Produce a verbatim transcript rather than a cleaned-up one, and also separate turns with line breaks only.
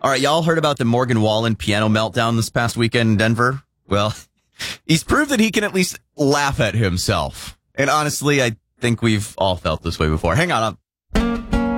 All right, y'all heard about the Morgan Wallen piano meltdown this past weekend in Denver? Well, he's proved that he can at least laugh at himself. And honestly, I think we've all felt this way before. Hang on,